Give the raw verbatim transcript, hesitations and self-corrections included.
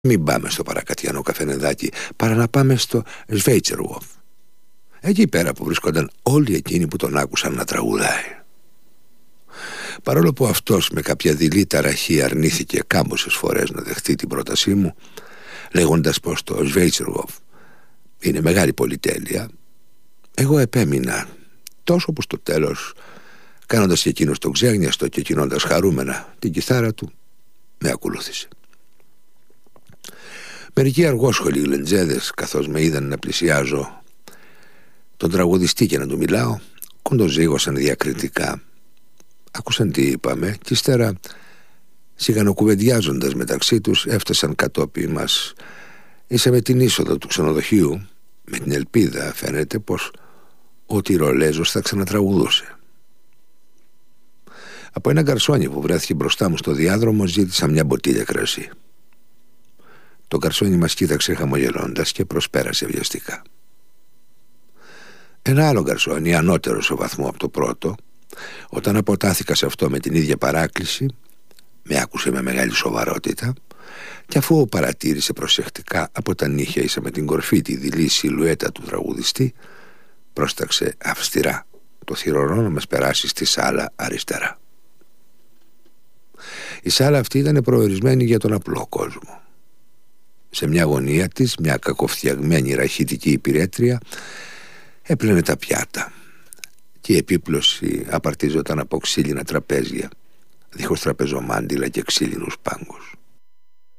Μην πάμε στο παρακατιανό καφενεδάκι, παρά να πάμε στο Σβέιτσερουοφ. Εκεί πέρα που βρίσκονταν όλοι εκείνοι που τον άκουσαν να τραγουδάει. Παρόλο που αυτός με κάποια δειλή ταραχή αρνήθηκε κάμποσες φορές να δεχτεί την πρότασή μου, λέγοντας πως το Σβέιτσερουοφ είναι μεγάλη πολυτέλεια, εγώ επέμεινα, τόσο που στο τέλος, κάνοντας και εκείνος το ξέγνιαστο και κινώντας χαρούμενα την κιθάρα του, με ακολούθησε. Μερικοί αργόσχολοι γλεντζέδες, καθώς με είδαν να πλησιάζω τον τραγουδιστή και να του μιλάω, κοντοζήγωσαν διακριτικά. Άκουσαν τι είπαμε και ύστερα, σιγανοκουβεντιάζοντας μεταξύ τους, έφτασαν κατόπιν μας. Ήσαμε την είσοδο του ξενοδοχείου, με την ελπίδα, φαίνεται, πως ο Τυρολέζος θα ξανατραγουδούσε. Από ένα γκαρσόνι που βρέθηκε μπροστά μου στο διάδρομο ζήτησα μια μποτίλια κρασί. Το γκαρσόνι μας κοίταξε χαμογελώντας και προσπέρασε βιαστικά. Ένα άλλο γκαρσόνι, ανώτερο σε βαθμό από το πρώτο, όταν αποτάθηκα σε αυτό με την ίδια παράκληση, με άκουσε με μεγάλη σοβαρότητα και αφού παρατήρησε προσεκτικά από τα νύχια ίσα με την κορφή τη δειλή σιλουέτα του τραγουδιστή, πρόσταξε αυστηρά το θυρωρό να μας περάσει στη σάλα αριστερά. Η σάλα αυτή ήταν προορισμένη για τον απλό κόσμο. Σε μια γωνία της, μια κακοφτιαγμένη ραχιτική υπηρέτρια έπλαινε τα πιάτα και η επίπλωση απαρτίζονταν από ξύλινα τραπέζια, δίχως τραπεζομάντιλα και ξύλινους πάγκους.